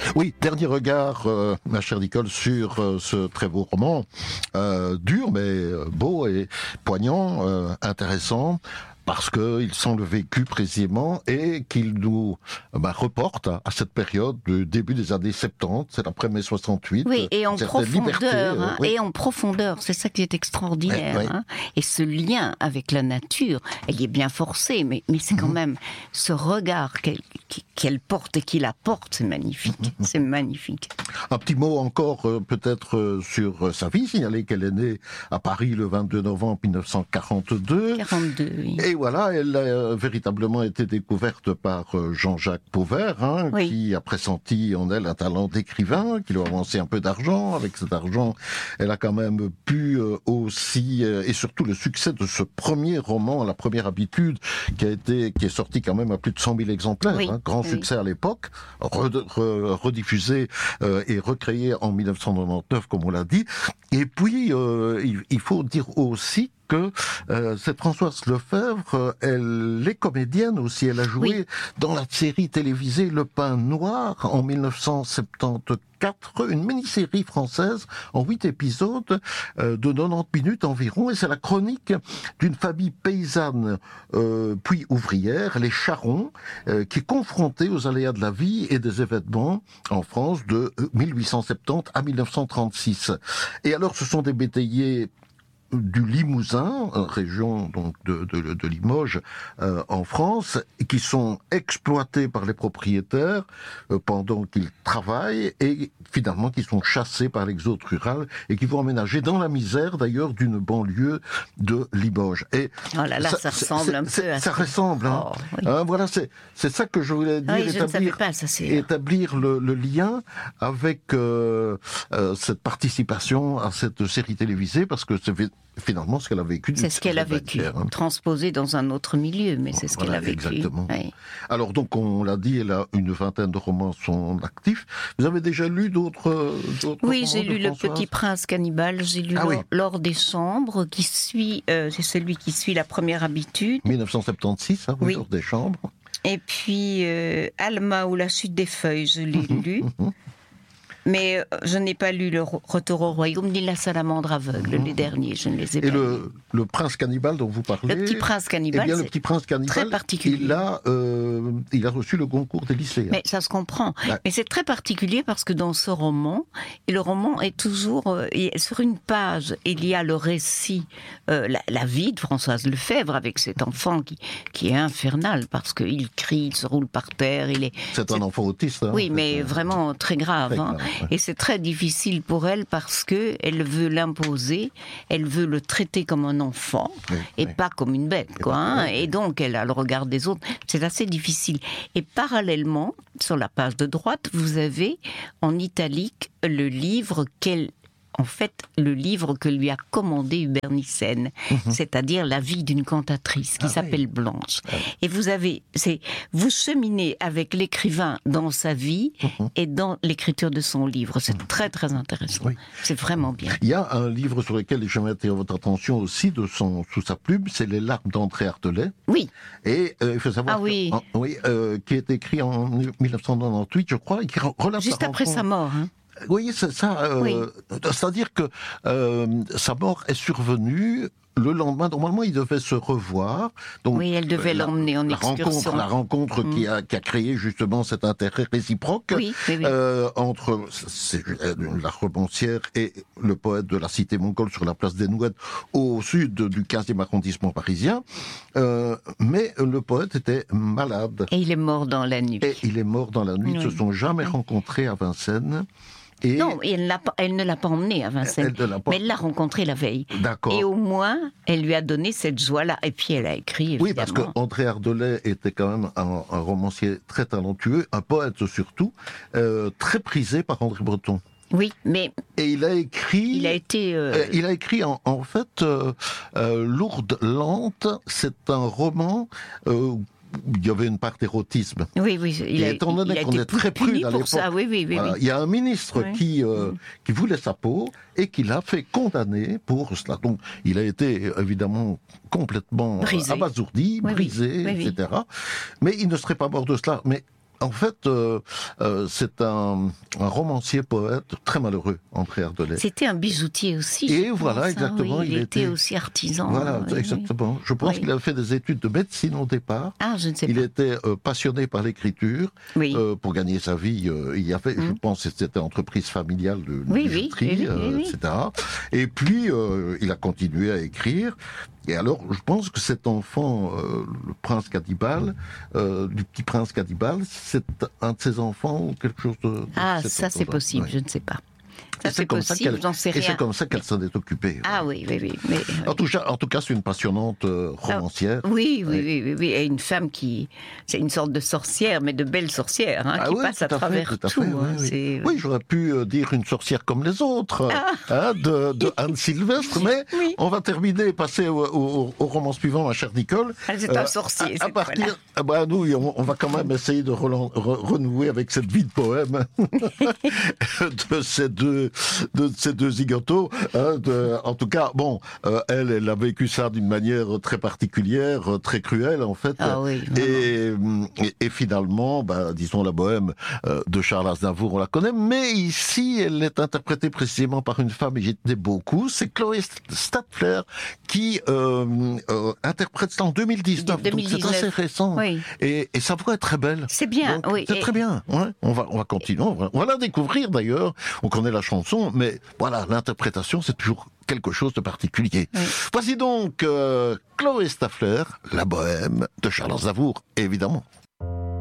Oui, dernier regard, ma chère Nicole, sur ce très beau roman, dur mais beau et poignant, intéressant, parce qu'il sent le vécu précisément et qu'il nous reporte à cette période du début des années 70, c'est après mai 68. Oui, et en profondeur, oui. et en profondeur, c'est ça qui est extraordinaire. Oui. Et ce lien avec la nature, elle y est bien forcée, mais c'est quand même ce regard qu'elle porte et qu'il apporte, c'est magnifique. C'est magnifique. Un petit mot encore peut-être sur sa vie, signaler qu'elle est née à Paris le 22 novembre 1942. 42, oui. Et voilà, elle a véritablement été découverte par Jean-Jacques Pauvert, Oui. qui a pressenti en elle un talent d'écrivain, qui lui a avancé un peu d'argent. Avec cet argent, elle a quand même pu aussi, et surtout le succès de ce premier roman, La Première Habitude, qui est sorti quand même à plus de 100 000 exemplaires. Oui. Grand succès à l'époque, rediffusé et recréé en 1999, comme on l'a dit. Et puis, il faut dire aussi que cette Françoise Lefèvre, elle est comédienne aussi. Elle a joué dans la série télévisée Le Pain Noir en 1974, une mini-série française en 8 épisodes de 90 minutes environ. Et c'est la chronique d'une famille paysanne puis ouvrière, les Charrons, qui est confrontée aux aléas de la vie et des événements en France de 1870 à 1936. Et alors, ce sont des métayers du Limousin, région donc de Limoges en France, qui sont exploités par les propriétaires pendant qu'ils travaillent et finalement qui sont chassés par l'exode rural et qui vont emménager dans la misère d'ailleurs d'une banlieue de Limoges. Et oh là là, ça ressemble un peu à ça ressemble. Oh, oui. Voilà, c'est ça que je voulais dire, oui, je ne savais pas, ça, établir le lien avec cette participation à cette série télévisée, parce que c'est finalement ce qu'elle a vécu. C'est ce qu'elle a vécu, transposé dans un autre milieu, mais c'est ce qu'elle a vécu. Exactement. Oui. Alors donc, on l'a dit, elle a une vingtaine de romans sont actifs. Vous avez déjà lu d'autres Oui, romans j'ai lu Le Petit Prince cannibale, j'ai lu L'Or des Chambres, qui suit, c'est celui qui suit La Première Habitude. 1976, oui. L'Or des Chambres. Et puis Alma ou La Chute des Feuilles, je l'ai lu. Mais je n'ai pas lu Le Retour au Royaume ni La Salamandre aveugle, les derniers, je ne les ai pas lus. Et le Prince cannibale dont vous parlez. Le Petit Prince cannibale, le Petit Prince cannibale, très particulier. Il a reçu le concours des lycéens. Mais ça se comprend. Ouais. Mais c'est très particulier parce que dans ce roman, et le roman est toujours sur une page, il y a le récit, la vie de Françoise Lefèvre avec cet enfant qui est infernal parce qu'il crie, il se roule par terre, c'est un enfant autiste. Oui, mais vraiment très grave. Et c'est très difficile pour elle parce que elle veut l'imposer, elle veut le traiter comme un enfant et pas comme une bête, quoi. Et donc elle a le regard des autres. C'est assez difficile. Et parallèlement, sur la page de droite, vous avez en italique le livre le livre que lui a commandé Hubert Nyssen, c'est-à-dire La vie d'une cantatrice, qui s'appelle Blanche. Et vous cheminez avec l'écrivain dans sa vie et dans l'écriture de son livre. C'est très très intéressant. Oui. C'est vraiment bien. Il y a un livre sur lequel j'aimerais attirer votre attention aussi, sous sa plume, c'est Les larmes d'André Artelet. Oui. Et il faut savoir qui est écrit en 1998, je crois, et qui relate juste après sa mort. Oui, c'est ça. C'est-à-dire que sa mort est survenue le lendemain. Normalement, ils devaient se revoir. Donc, oui, elle devait l'emmener en excursion. La rencontre qui a créé justement cet intérêt réciproque entre la romancière et le poète de la cité mongole sur la place des Nouettes au sud du 15e arrondissement parisien. Mais le poète était malade. Et il est mort dans la nuit. Ils ne se sont jamais rencontrés à Vincennes. Non, elle ne l'a pas emmené à Vincennes, mais elle l'a rencontré la veille. D'accord. Et au moins, elle lui a donné cette joie-là. Et puis elle a écrit, évidemment. Oui, parce qu'André Artelet était quand même un romancier très talentueux, un poète surtout, très prisé par André Breton. Oui, mais... Et il a écrit... Il a écrit en fait Lourdes Lente, c'est un roman... il y avait une part d'érotisme. Oui, étant donné qu'on est très prude à l'époque, il y a un ministre qui voulait sa peau et qui l'a fait condamner pour cela. Donc, il a été évidemment complètement abasourdi, brisé, etc. Mais il ne serait pas mort de cela. Mais en fait, c'est un romancier poète très malheureux, André Ardelais. C'était un bijoutier aussi. Et voilà, exactement. Oui, il était aussi artisan. Voilà, exactement. Je pense qu'il a fait des études de médecine au départ. Ah, je ne sais pas. Il était passionné par l'écriture. Pour gagner sa vie, il y avait, je pense, que c'était entreprise familiale de bijouterie, etc. Et puis, il a continué à écrire. Et alors, je pense que cet enfant, le prince Cadibal, du petit prince Cadibal, c'est un de ses enfants ou quelque chose de... Ah, ça c'est possible, je ne sais pas. Ça c'est possible, j'en sais rien. Et c'est comme ça qu'elle s'en est occupée. Ah oui. Mais, en tout cas, c'est une passionnante romancière. Oui. Et une femme qui... C'est une sorte de sorcière, mais de belle sorcière, qui passe à travers tout. Oui, j'aurais pu dire une sorcière comme les autres, de Anne Sylvestre, mais on va terminer et passer au roman suivant, ma chère Nicole. C'est un sorcier. À partir... nous, on va quand même essayer de renouer avec cette vie de poème de ces deux zigotos. En tout cas, elle a vécu ça d'une manière très particulière, très cruelle en fait. Et finalement, disons la bohème de Charles Aznavour, on la connaît, mais ici, elle est interprétée précisément par une femme, et j'étais beaucoup, c'est Chloé Stadler qui interprète ça en 2019, donc c'est assez récent. Et sa voix est très belle. C'est bien, donc, c'est très bien. On va continuer, on va la découvrir d'ailleurs, on connaît la chanson, mais voilà, l'interprétation, c'est toujours quelque chose de particulier. Voici donc Chloé Stadler, La Bohème de Charles Aznavour, évidemment.